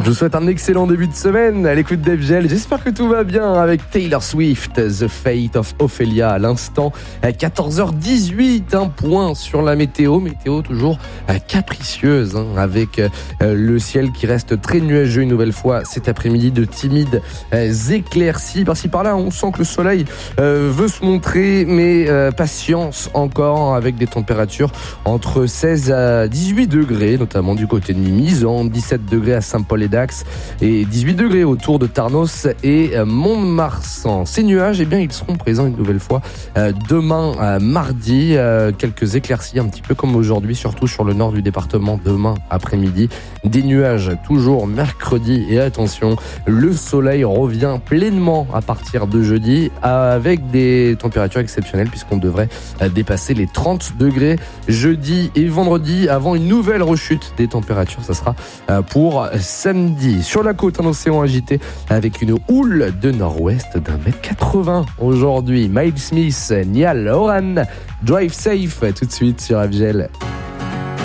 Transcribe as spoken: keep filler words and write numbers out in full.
Je vous souhaite un excellent début de semaine à l'écoute d'F G L. J'espère que tout va bien avec Taylor Swift, The Fate of Ophelia à l'instant. À quatorze heures dix-huit, un point sur la météo. Météo toujours capricieuse, hein, avec le ciel qui reste très nuageux une nouvelle fois cet après-midi, de timides éclaircies. Par-ci par-là, on sent que le soleil euh, veut se montrer, mais euh, patience encore, avec des températures entre seize à dix-huit degrés, notamment du côté de Mimizan, dix-sept degrés à Saint-Paul-et-Dax et dix-huit degrés autour de Tarnos et Mont-de-Marsan. Ces nuages, eh bien, ils seront présents une nouvelle fois euh, demain euh, mardi. Euh, quelques éclaircies, un petit peu comme aujourd'hui, surtout sur le nord du département demain après-midi. Des nuages toujours mercredi, et attention, le soleil revient pleinement à partir de jeudi avec des températures exceptionnelles puisqu'on devrait euh, dépasser les trente degrés jeudi et vendredi avant une nouvelle rechute des températures. Ça sera euh, pour samedi. Sur la côte, un océan agité avec une houle de nord-ouest d'un mètre quatre-vingts aujourd'hui. Miles Smith, Niall Horan, Drive Safe, tout de suite sur F G L.